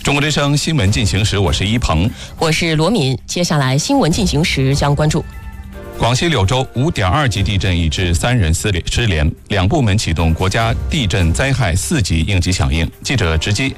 中国之声新闻进行时，我是一鹏， 我是罗敏。接下来新闻进行时将关注： 广西柳州5.2级地震已致3人失联，2部门启动国家地震灾害4级应急响应。记者直击